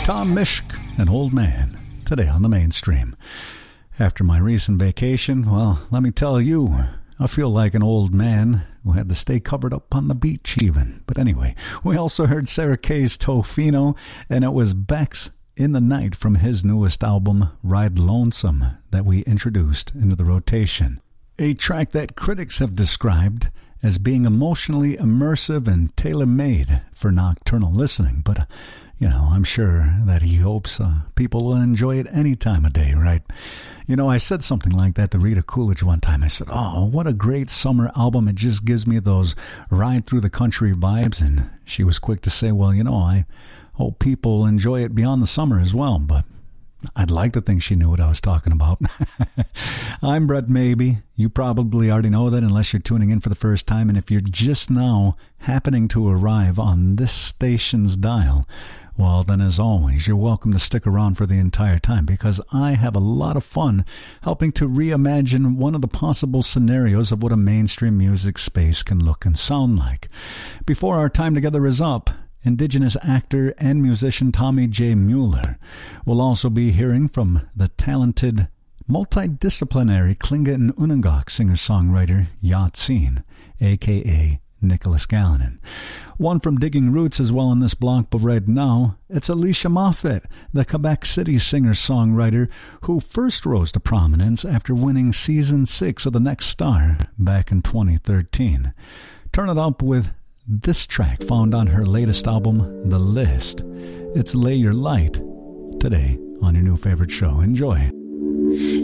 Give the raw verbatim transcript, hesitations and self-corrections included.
Tom Mishk, an old man, today on the mainstream. After my recent vacation, well, let me tell you, I feel like an old man who had to stay covered up on the beach even. But anyway, we also heard Sarah Kay's Tofino, and it was Beck's In the Night from his newest album, Ride Lonesome, that we introduced into the rotation. A track that critics have described as being emotionally immersive and tailor-made for nocturnal listening. But, uh, you know, I'm sure that he hopes uh, people will enjoy it any time of day, right? You know, I said something like that to Rita Coolidge one time. I said, oh, what a great summer album. It just gives me those ride through the country vibes. And she was quick to say, well, you know, I hope people enjoy it beyond the summer as well. But I'd like to think she knew what I was talking about. I'm Brett Maybe. You probably already know that unless you're tuning in for the first time. And if you're just now happening to arrive on this station's dial, well, then as always, you're welcome to stick around for the entire time, because I have a lot of fun helping to reimagine one of the possible scenarios of what a mainstream music space can look and sound like. Before our time together is up, Indigenous actor and musician Tommy J. Mueller will also be hearing from the talented, multidisciplinary Tlingit and Unangak singer-songwriter Yatseen, a k a. Nicholas Galinan. One from Digging Roots as well in this block, but right now, it's Alicia Moffett, the Quebec City singer-songwriter who first rose to prominence after winning Season six of The Next Star back in twenty thirteen. Turn it up with this track found on her latest album, The List. It's Lay Your Light, today on your new favorite show. Enjoy.